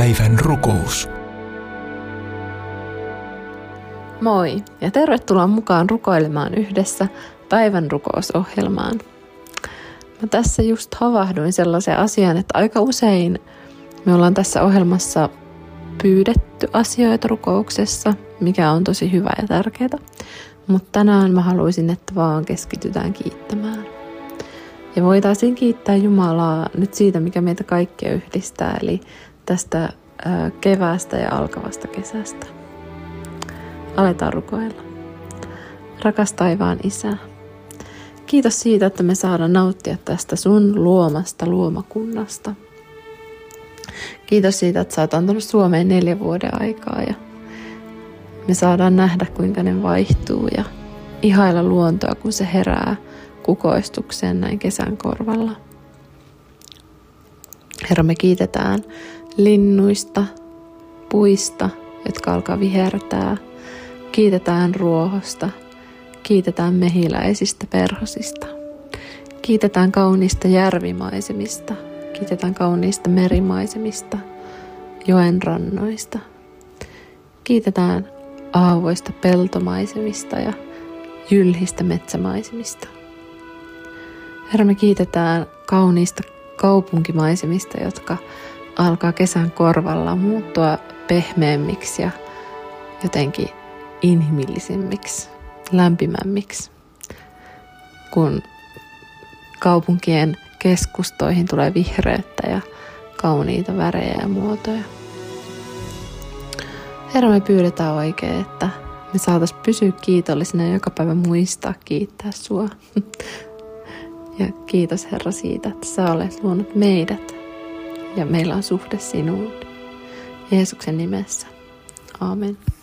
Päivän rukous. Moi ja tervetuloa mukaan rukoilemaan yhdessä päivän rukousohjelmaan. Mä tässä just havahduin sellaiseen asiaan, että aika usein me ollaan tässä ohjelmassa pyydetty asioita rukouksessa, mikä on tosi hyvä ja tärkeää. Mutta tänään mä haluaisin, että vaan keskitytään kiittämään. Ja voitaisiin kiittää Jumalaa nyt siitä, mikä meitä kaikkia yhdistää, eli tästä keväästä ja alkavasta kesästä. Aletaan rukoilla. Rakas taivaan Isä, kiitos siitä, että me saadaan nauttia tästä sun luomasta luomakunnasta. Kiitos siitä, että sä oot antanut Suomeen 4 vuoden aikaa ja me saadaan nähdä, kuinka ne vaihtuu ja ihailla luontoa, kun se herää kukoistukseen näin kesän korvalla. Herra, me kiitetään linnuista, puista, jotka alkaa vihertää. Kiitetään ruohosta, kiitetään mehiläisistä perhosista. Kiitetään kauniista järvimaisemista, kiitetään kauniista merimaisemista, joen rannoista. Kiitetään aavoista peltomaisemista ja jylhistä metsämaisemista. Herra, me kiitetään kauniista kaupunkimaisemista, jotka alkaa kesän korvalla muuttua pehmeämmiksi ja jotenkin inhimillisemmiksi, lämpimämmiksi, kun kaupunkien keskustoihin tulee vihreyttä ja kauniita värejä ja muotoja. Herra, me pyydetään oikein, että me saataisiin pysyä kiitollisina ja joka päivä muistaa kiittää sua. Ja kiitos Herra siitä, että sä olet luonut meidät ja meillä on suhde sinuun. Jeesuksen nimessä. Aamen.